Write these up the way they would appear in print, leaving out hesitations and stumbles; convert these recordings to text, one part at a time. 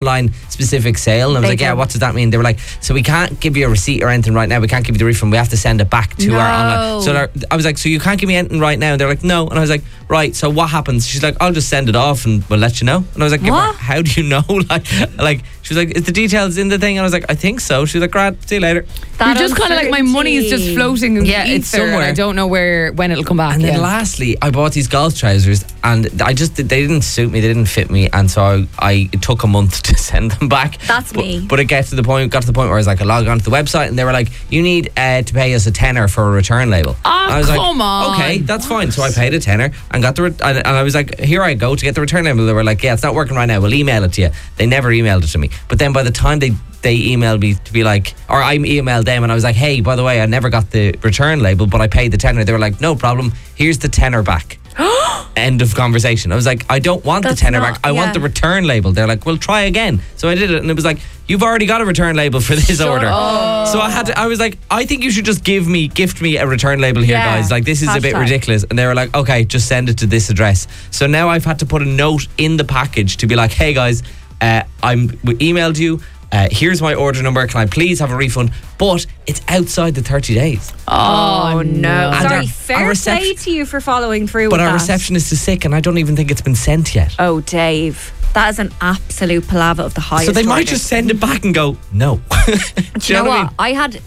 online specific sale. And I was like, yeah, what does that mean? They were like, so we can't give you a receipt or anything right now. We can't give you the refund. We have to send it back to our online. So I was like, so you can't give me anything right now? And they're like, no. And I was like, right, so what happens? She's like, I'll just send it off and we'll let you know. And I was like, yeah, how do you know? like she was like, is the details in the thing? And I was like, I think so. She was like, great, see you later. You're just kind of like, my money is just floating in the ether, it's somewhere. I don't know when it'll come back. And then lastly, I bought these golf trousers and they didn't suit me, they didn't fit me, and so it took a month to send them back. That's me. But it got to the point where I was like, I logged onto the website and they were like, you need to pay us a tenner for a return label. I was come on. Okay, that's fine. So I paid a tenner and got and I was like, here I go to get the return label. They were like, yeah, it's not working right now, we'll email it to you. They never emailed it to me. But then by the time they emailed me to be like, or I emailed them and I was like, hey, by the way, I never got the return label, but I paid the tenner. They were like, no problem, here's the tenner back. End of conversation. I was like, I don't want the tenner back, I want the return label. They're like, well, try again. So I did it and it was like, you've already got a return label for this order. So I was like, I think you should just gift me a return label here, guys. Like, this is a bit ridiculous. And they were like, okay, just send it to this address. So now I've had to put a note in the package to be like, hey guys, we emailed you, here's my order number, can I please have a refund? But it's outside the 30 days. Oh no. And Sorry, fair play to you for following through with that. But our receptionist is sick and I don't even think it's been sent yet. Oh, Dave, that is an absolute palaver of the highest So they might order. just send it back and go, no. Do you know what? I had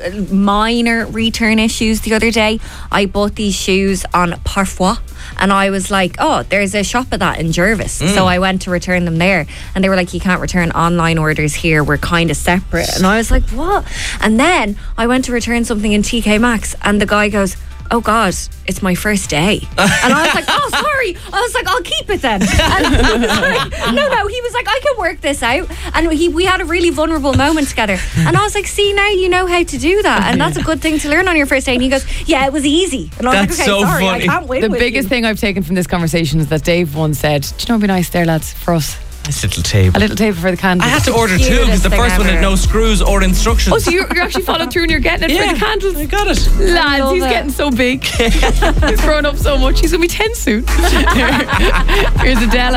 minor return issues the other day. I bought these shoes on Parfois and I was like, oh, there's a shop of that in Jervis. So I went to return them there and they were like, you can't return online orders here, we're kind of separate. And I was like, what? And then I went to return something in TK Maxx and the guy goes, oh God, it's my first day. And I was like, oh, sorry. I was like, I'll keep it then. And he was like, no, he was like, I can work this out. And we had a really vulnerable moment together. And I was like, see, now you know how to do that. And that's a good thing to learn on your first day. And he goes, yeah, it was easy. And I was That's like, okay, so sorry, funny. I can't win The with biggest you. thing I've taken from this conversation is that Dave once said, do you know, it'd be nice there, lads, for us. Nice little table. A little table for the candles. I had to order two because the first one had no screws or instructions. Oh, so you're actually following through and you're getting it for the candles? I got it. Lads, he's getting so big. He's grown up so much. He's going to be 10 soon. Here's Adele.